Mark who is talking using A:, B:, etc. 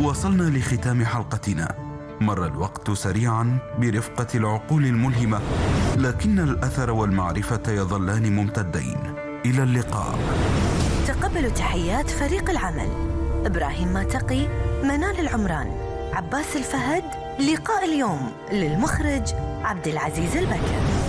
A: وصلنا لختام حلقتنا. مر الوقت سريعا برفقة العقول الملهمة، لكن الأثر والمعرفة يظلان ممتدين. إلى اللقاء.
B: تقبلوا تحيات فريق العمل: إبراهيم ماتقي، منال العمران، عباس الفهد. لقاء اليوم للمخرج عبد العزيز البكر.